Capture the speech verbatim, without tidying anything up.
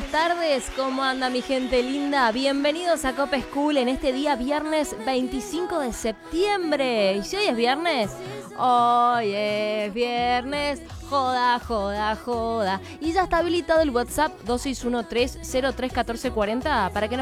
tardes, ¿cómo anda mi gente linda? Bienvenidos a Cope School en este día viernes veinticinco de septiembre. ¿Y si hoy es viernes? Hoy es viernes, joda, joda, joda. Y ya está habilitado el WhatsApp dos seis uno tres cero tres uno cuatro cuatro cero para que nos